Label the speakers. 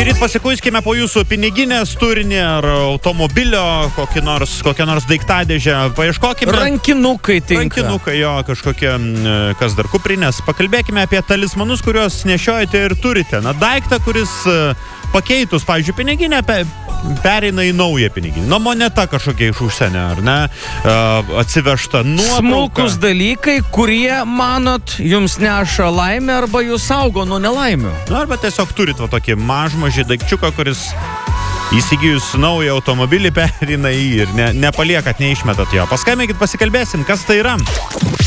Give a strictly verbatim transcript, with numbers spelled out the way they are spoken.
Speaker 1: Šįryt pasikuiskime po jūsų piniginės turinį ar automobilio, kokį nors, kokią nors daiktadėžę. Paieškokime.
Speaker 2: Rankinukai tinka.
Speaker 1: Rankinukai, jo, kažkokie, kas dar kuprinės. Pakalbėkime apie talismanus, kuriuos nešiojate ir turite. Na, daiktą, kuris pakeitus, pavyzdžiui, piniginę, pe, pereina į naują piniginę. Na, moneta kažkokia iš užsienio, ar ne? Atsivežta nuotrauka.
Speaker 2: Smulkus dalykai, kurie, manot, jums neša laimę arba jūs saugo nuo nelaimių.
Speaker 1: Na, arba tiesiog turit va tokį mažmažį daikčiuką, kuris įsigijus naują automobilį perina į ir ne, nepaliekat, neišmetat jo. Paskambinkit, pasikalbėsim, kas tai yra.